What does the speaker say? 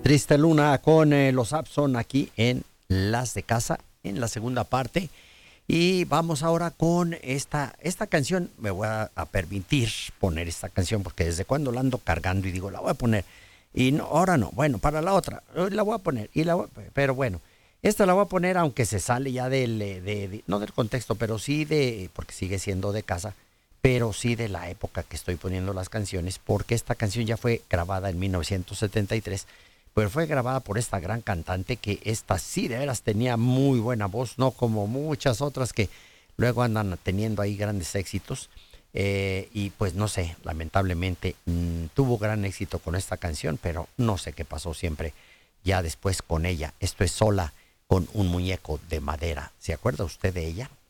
Triste Luna con los Abson aquí en Las de Casa, en la segunda parte. Y vamos ahora con esta canción. Me voy a permitir poner esta canción porque desde cuando la ando cargando y digo, la voy a poner. Y no, ahora no. Bueno, para la otra, la voy a poner. Pero bueno, esta la voy a poner aunque se sale ya no del contexto, pero sí porque sigue siendo de casa, pero sí de la época que estoy poniendo las canciones, porque esta canción ya fue grabada en 1973, pero fue grabada por esta gran cantante que esta sí de veras tenía muy buena voz, no como muchas otras que luego andan teniendo ahí grandes éxitos. Y pues no sé, lamentablemente tuvo gran éxito con esta canción, pero no sé qué pasó siempre ya después con ella. Esto es Sola con un muñeco de madera. ¿Se acuerda usted de ella?